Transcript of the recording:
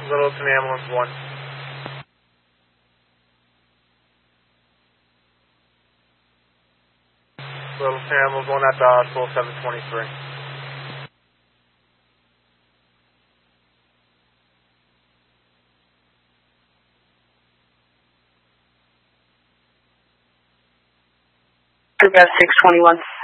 Littleton Ambulance 1. Littleton Ambulance 1 at the hospital, 723. Group F621.